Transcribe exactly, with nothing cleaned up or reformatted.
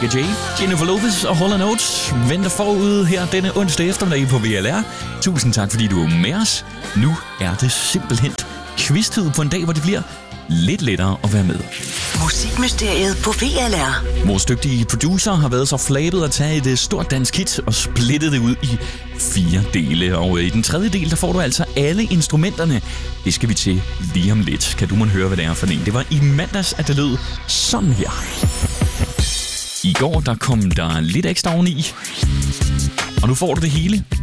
Becky J, Jennifer Lopez og Hall and Oates venter forud her denne onsdag eftermiddag på V L R. Tusind tak, fordi du er med os. Nu er det simpelthen quiz-tid på en dag, hvor det bliver lidt lettere at være med. Musikmysteriet på V L R. Vores dygtige producer har været så flabet at tage et stort dansk hit og splittet det ud i fire dele. Og i den tredje del, der får du altså alle instrumenterne. Det skal vi til lige om lidt. Kan du måtte høre, hvad det er for en? Det var i mandags, at det lød sådan her. I går, der kom der lidt ekstra oveni. Og nu får du det hele